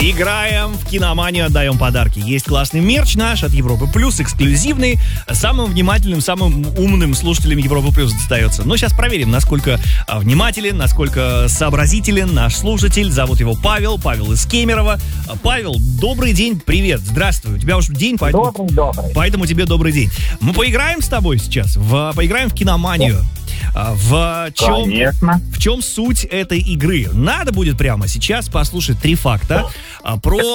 Играем в киноманию, отдаем подарки. Есть классный мерч наш от Европы Плюс, эксклюзивный. Самым внимательным, самым умным слушателям Европы Плюс достается. Но сейчас проверим, насколько внимателен, насколько сообразителен наш слушатель. Зовут его Павел из Кемерово. Павел, добрый день, привет, здравствуй. У тебя уже день, поэтому... Добрый. Поэтому тебе добрый день. Мы поиграем с тобой сейчас, поиграем в киноманию. В чем суть этой игры? Надо будет прямо сейчас послушать 3 факта про